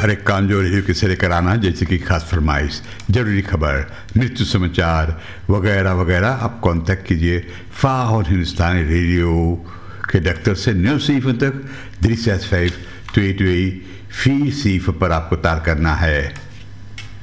हर एक काम जो रेडियो के सिरे कराना, जैसे कि खास फरमाइश, जरूरी खबर, मृत्यु समाचार वगैरह वगैरह, आप कांटेक्ट कीजिए फाहर हिंदुस्तानी रेडियो के दफ्तर से 970 365 22 4 पर आपको तार करना है।